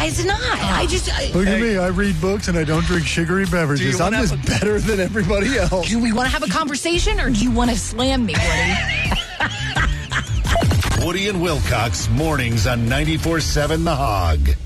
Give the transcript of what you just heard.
It's not. Look at me. I read books and I don't drink sugary beverages. I'm just better than everybody else. Do we want to have a conversation or do you want to slam me, Woody? Woody and Wilcox, mornings on 94.7 The Hog.